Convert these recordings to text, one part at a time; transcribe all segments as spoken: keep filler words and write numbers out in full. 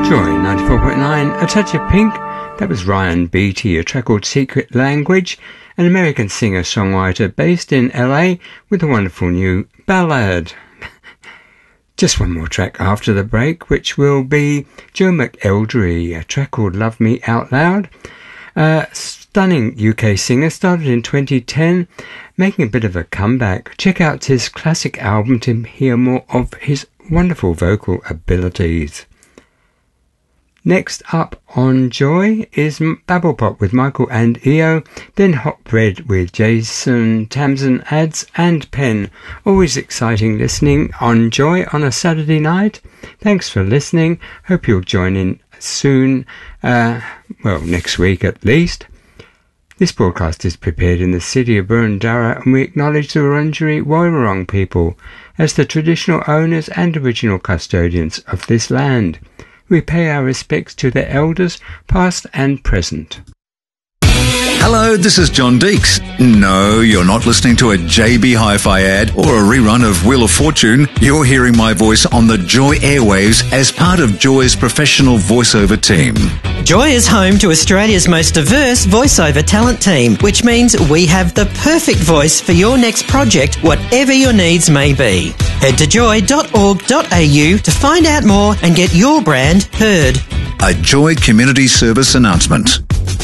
Joy ninety-four point nine, A Touch of Pink. That was Ryan Beatty, a track called Secret Language, an American singer-songwriter based in L A with a wonderful new ballad. Just one more track after the break, which will be Joe McElderry, a track called Love Me Out Loud. A stunning U K singer, started in twenty ten, making a bit of a comeback. Check out his classic album to hear more of his wonderful vocal abilities. Next up on Joy is Babble Pop with Michael and E O, then Hot Bread with Jason Tamsin Ads and Penn. Always exciting listening on Joy on a Saturday night. Thanks for listening. Hope you'll join in soon, uh, well, next week at least. This broadcast is prepared in the city of Boroondara, and we acknowledge the Wurundjeri Woiwurrung people as the traditional owners and original custodians of this land. We pay our respects to their elders, past and present. Hello, this is John Deeks. No, you're not listening to a J B Hi-Fi ad or a rerun of Wheel of Fortune. You're hearing my voice on the Joy airwaves as part of Joy's professional voiceover team. Joy is home to Australia's most diverse voiceover talent team, which means we have the perfect voice for your next project, whatever your needs may be. Head to joy dot org dot a u to find out more and get your brand heard. A Joy Community Service announcement.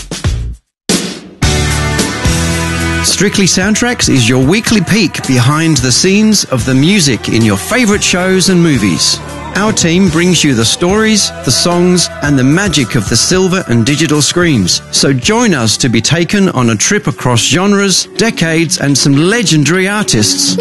Strictly Soundtracks is your weekly peek behind the scenes of the music in your favourite shows and movies. Our team brings you the stories, the songs, and the magic of the silver and digital screens. So join us to be taken on a trip across genres, decades, and some legendary artists.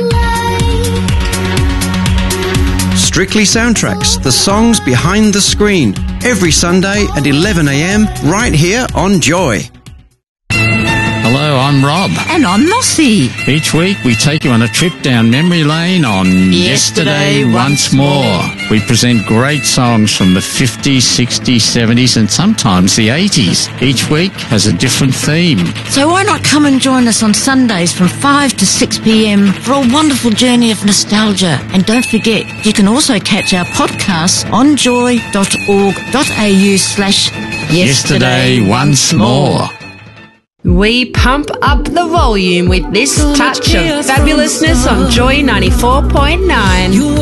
Strictly Soundtracks, the songs behind the screen, every Sunday at eleven a m right here on Joy. Hello, I'm Rob. And I'm Mossy. Each week we take you on a trip down memory lane on Yesterday, Yesterday Once More. We present great songs from the fifties, sixties, seventies and sometimes the eighties. Each week has a different theme. So why not come and join us on Sundays from five to six p m for a wonderful journey of nostalgia. And don't forget, you can also catch our podcasts on joy dot org dot a u slash Yesterday Once More. We pump up the volume with this touch of fabulousness on Joy ninety-four point nine.